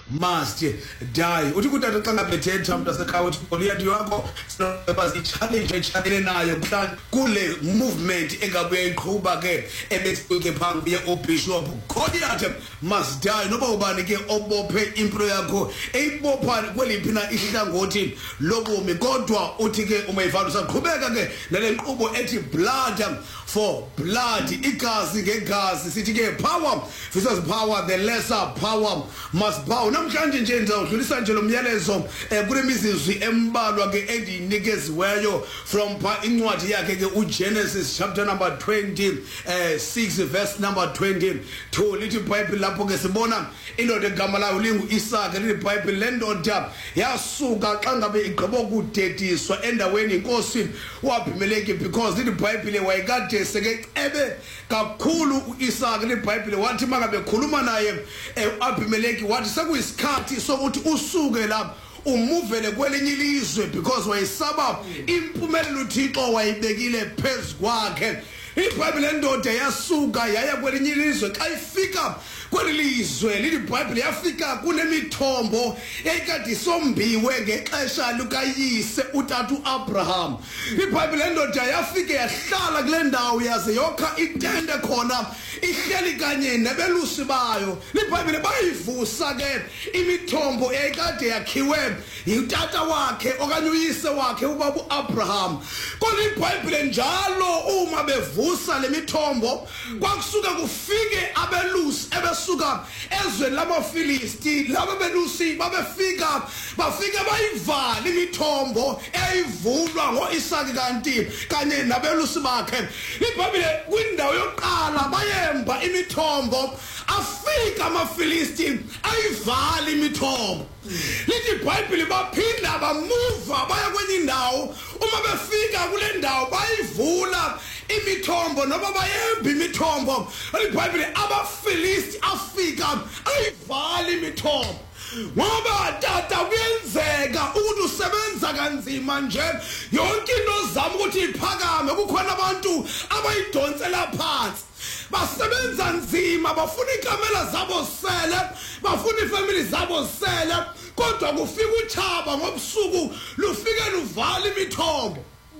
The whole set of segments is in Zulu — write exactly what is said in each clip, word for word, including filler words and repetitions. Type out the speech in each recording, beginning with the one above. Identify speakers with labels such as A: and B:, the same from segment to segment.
A: must die. Uthi kutata xa ngabethetha umuntu asekhaya uthi Goliath yakho sinoba challenge echallenge nayo kule movement engabuye iqhubha ke ebesike phambi ye obishop. Goliath must die. Noba ubani ke obophe impilo yakho eyibopha kweliphi na ihlangothi lobomi, kodwa uthi ke uma ivalo saqhubeka ke nale nkqubo ethi blood for blood, igazi ngegazi. Sithi ke power versus power, the lesser power must bow. Namhlanje nje ndizawudlulisa nje lo myalezo kule mizizwi embalwa ke endinikeziweyo from incwadi yakhe ke uGenesis chapter number twenty-six verse number twenty-two. Lithi iBhayibheli lapho ke sibona indoda egama layo lingu Isaka. Lithi iBhayibheli le ndoda yasuka xa ngabe igqiba ukudediswa endaweni inkosi uAbimeleki, because lithi iBhayibheli wayekade seke ebe kakhulu uIsaka. Lithi iBhayibheli wathi makabe khuluma naye uAbimeleki wathi sekuyisikhathi sokuthi usuke lapho umuvele kwelinye ilizwe, because wayesaba impumelelo uThixo wayibekile phezu kwakhe. iBhayibheli lendoda yasuka yaya kwelinye ilizwe. Xa ifika kwelilizwe lithi iBhayibheli yafika kunemithombo eyikade isombiwe ngexesha lukayise utata uAbraham. iBhayibheli lendoda yafika yahlala kule ndawo yaze yokha itende khona ihleli kanye nebelusi bayo. iBhayibheli bayivusa ke imithombo eyikade yakhiwe yitata wakhe okanye uyise wakhe ubaba uAbraham. Kodwa iBhayibheli njalo uma bevusa le mithombo kwakusuka kufike abelusi ebesuka ezweni lamaFilisti. Laba belusi babefika bafike bayivala imithombo eyivulwa ngoIsaka kanti kanye nabelusi bakhe. iBhayibheli kwindawo yokuqala bayemba imithombo, afika amaFilisti ayivala imithombo. Lithi iBhayibheli baphinda bamuva baya kwenye indawo, uma befika kule ndawo bayivula imithombo noba bayemba imithombo. iBhayibheli abaFilisti afika ayivala imithombo. Ngoba tata kuyenzeka ukuthi usebenza kanzima nje yonke into zama ukuthi iphakame, kukhona abantu abayidonsela phansi, basebenza nzima, bafuna ikamela zabo sele, bafuna ifamily zabo sele, kodwa kufika uThaba ngobusuku lufike luvala imithombo.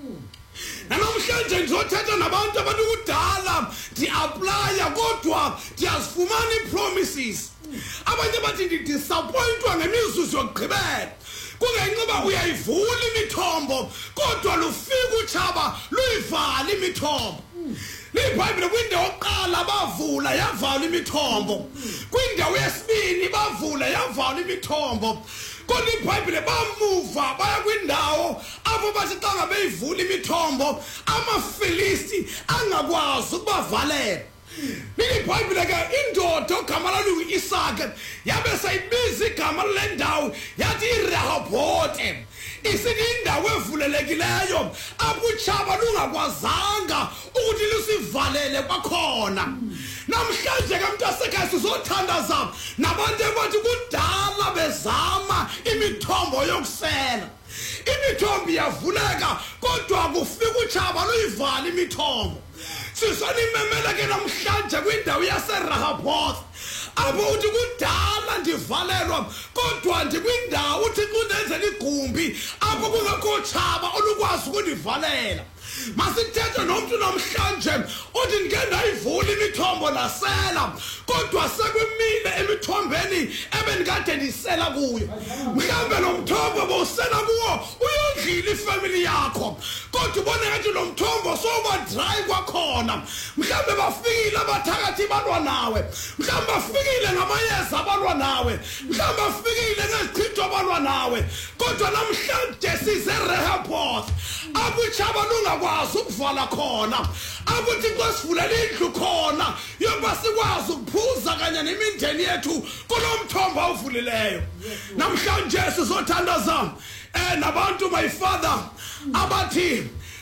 A: Namhlanje ngizothetha nabantu abantu kudala ndi-aplya kodwa ndiyazifumana ii-promises. Abanye bathi ndidisappointwa ngemizuzu yokugqibela, kungenxa uyayivula imithombo kodwa lufika uThaba luyivala imithombo. iBhayibheli kwindawo yokuqala bavula yavala imithombo, kwindawo yesibini bavula yavala imithombo. Kodwa iBhayibheli bamuva baya kwindawo apho bathi xa ngabe ivula imithombo amaFilisti angakwazi ukubavalela. iBhayibheli ke indoda ogama layo uIsaka yabe sayibiza igama le ndawo yathi iRehobhothi. Isithi indawo evulelekileyo apho uThaba lungakwazanga ukuthi lusivalele kwakhona. Namhlanje ke mntasekhaya sizothandaza nabantu abathi kudala bezama imithombo yokusela. Imithombo yavuleka kodwa kufika uThaba luyivala imithombo. Sisanimemela ke namhlanje kwindawo yaseRehobhothi apho uthi kudala ndivalelwa kodwa ndikwindawo uthi kunenzela igumbi apho kungekho Thaba olukwazi ukundivalela. Masithethe nomuntu namhlanje uthi ndike ndayivula imithombo nasela kodwa sekwimile emithombeni ebendikade ndisela kuyo. Mhlambe lo mthombo bowusela kuwo uyondlile ifamily yakho, kodwa ubone ngathi lo mthombo soba dry kwakhona. Mhlambe bafikile abathakathi balwa nawe, mhlambe bafikile ngamayeza abalwa nawe, mhlambe bafikile ngezichitho abalwa nawe, kodwa namhlanje siseRehobhothi apho uThaba lungakwazi ukuvala khona, apho uThixo sivulela indlu khona yokuba sikwazi ukuphuza kanye nemindeni yethu kulo mthombo awuvulileyo. Namhlanje sizothandaza eh nabantu my father abathi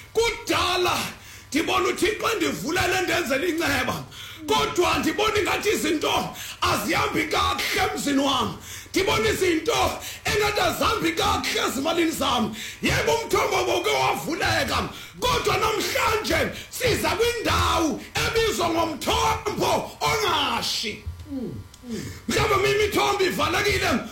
A: kudala ndibona uThixo endivulele ndenzela inceba, kodwa ndibona ngathi izinto azihambi kakuhle emzini wami. Ndibona izinto engathi azihambi kakuhle ezimalini zami. Yebo umthombo boke wavuleka, kodwa namhlanje siza kwindawo ebizwa ngomthombo ongashi. Mhlawumbe imithombo ivalekile